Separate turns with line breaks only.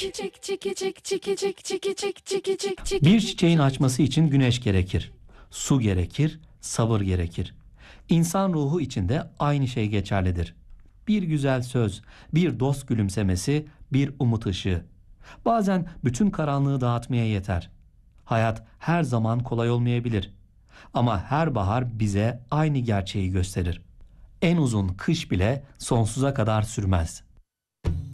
Bir çiçeğin açması için güneş gerekir, su gerekir, sabır gerekir. İnsan ruhu için de aynı şey geçerlidir. Bir güzel söz, bir dost gülümsemesi, bir umut ışığı. Bazen bütün karanlığı dağıtmaya yeter. Hayat her zaman kolay olmayabilir. Ama her bahar bize aynı gerçeği gösterir. En uzun kış bile sonsuza kadar sürmez.